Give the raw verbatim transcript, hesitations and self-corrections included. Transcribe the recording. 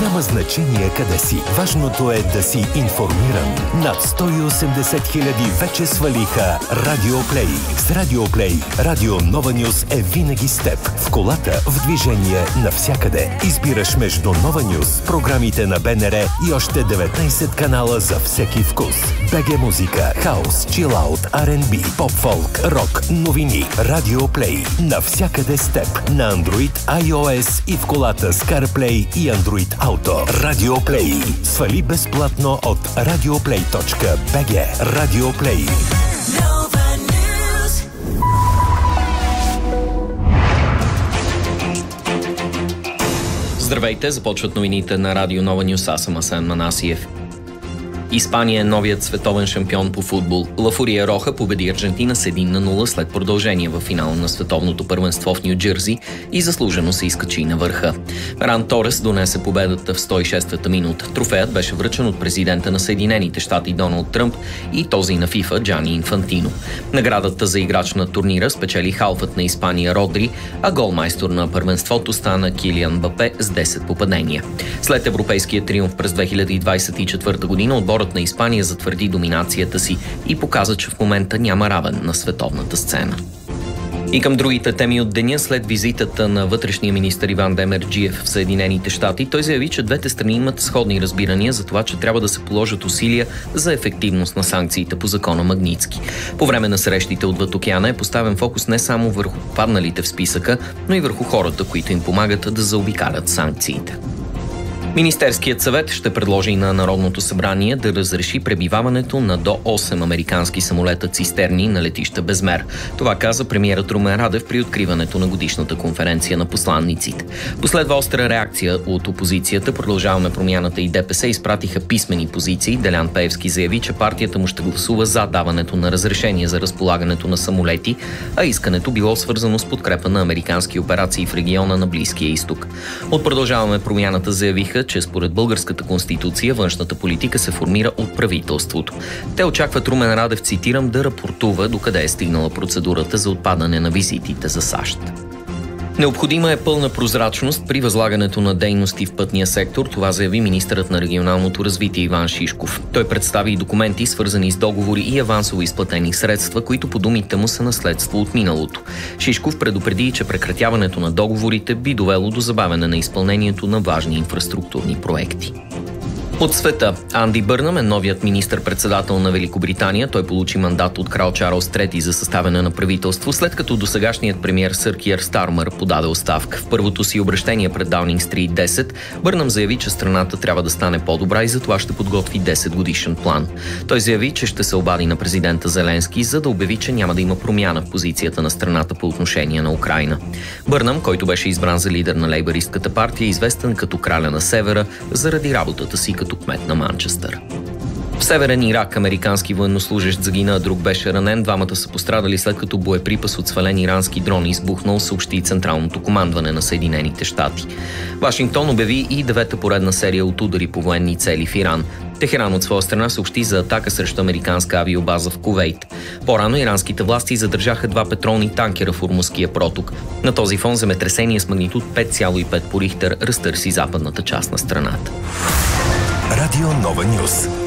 Няма значение къде си. Важното е да си информиран. Над сто и осемдесет хиляди вече свалиха Радио Плей. С Радио Плей, Радио Нова Нюз е винаги с теб. В колата, в движение, навсякъде. Избираш между Нова Нюз, програмите на БНР и още деветнайсет канала за всеки вкус. БГ музика, хаус, чилаут, Ар енд Би, поп-фолк, рок, новини. Радио Плей. Навсякъде с теб. На Android, iOS и в колата с CarPlay и Android Auto. Радио Плей. Свали безплатно от радиоплей точка би джи. Радио Плей. Здравейте, започват новините на Радио Нова Нюз. Аз съм Асен Манасиев. Испания е новият световен шампион по футбол. Ла Фурия Роха победи Аржентина с едно на нула след продължение в финала на световното първенство в Ню Джерси и заслужено се изкачи на върха. Феран Торес донесе победата в сто и шеста минута. Трофеят беше връчен от президента на Съединените щати Доналд Тръмп и този на ФИФА Джани Инфантино. Наградата за играч на турнира спечели халфът на Испания Родри, а голмайстор на първенството стана Килиан Мбапе с десет попадения. След европейския триумф през две хиляди двайсет и четвърта година отборът на Испания затвърди доминацията си и показа, че в момента няма равен на световната сцена. И към другите теми от деня, след визитата на вътрешния министър Иван Демерджиев в Съединените щати, той заяви, че двете страни имат сходни разбирания за това, че трябва да се положат усилия за ефективност на санкциите по закона Магнитски. По време на срещите отвъд океана е поставен фокус не само върху падналите в списъка, но и върху хората, които им помагат да заобикалят санкциите. Министерският съвет ще предложи на Народното събрание да разреши пребиваването на до осем американски самолета цистерни на летища Безмер. Това каза премиерът Румен Радев при откриването на годишната конференция на посланниците. Последва остра реакция от опозицията. Продължаваме промяната и ДПС изпратиха писмени позиции. Делян Пеевски заяви, че партията му ще гласува за даването на разрешение за разполагането на самолети, а искането било свързано с подкрепа на американски операции в региона на Близкия изток. От Продължаваме промяната заявиха, че според българската конституция външната политика се формира от правителството. Те очакват Румен Радев, цитирам, да рапортува докъде е стигнала процедурата за отпадане на визитите за САЩ. Необходима е пълна прозрачност при възлагането на дейности в пътния сектор, това заяви министърът на регионалното развитие Иван Шишков. Той представи и документи, свързани с договори и авансово изплатени средства, които по думите му са наследство от миналото. Шишков предупреди, че прекратяването на договорите би довело до забавяне на изпълнението на важни инфраструктурни проекти. От света. Анди Бърнъм е новият министър-председател на Великобритания. Той получи мандат от крал Чарлз трети за съставяне на правителство, след като досегашният премиер сър Киър Стармър подаде оставка. В първото си обръщение пред Даунинг Стрит десет, Бърнъм заяви, че страната трябва да стане по-добра и затова ще подготви десет годишен план. Той заяви, че ще се обади на президента Зеленски, за да обяви, че няма да има промяна в позицията на страната по отношение на Украйна. Бърнъм, който беше избран за лидер на лейбъристката партия, е известен като краля на севера заради работата си като кмет на Манчестър. В Северен Ирак американски военнослужещ загина, а друг беше ранен. Двамата са пострадали след като боеприпас от свален ирански дрон избухнал, съобщи Централното командване на Съединените щати. Вашингтон обяви и девета поредна серия от удари по военни цели в Иран. Техеран от своя страна съобщи за атака срещу американска авиобаза в Кувейт. По-рано иранските власти задържаха два петролни танкера в Ормузския проток. На този фон земетресение с магнитуд пет цяло и пет по Рихтер разтърси западната част на страната. Радио Нова Нюз.